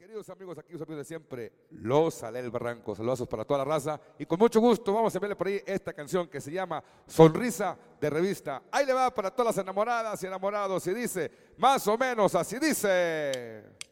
Queridos amigos, aquí los amigos de siempre, Los Salel Barranco, saludos para toda la raza y con mucho gusto vamos a verle por ahí esta canción que se llama Sonrisa de Revista. Ahí le va para todas las enamoradas y enamorados y dice, más o menos así dice.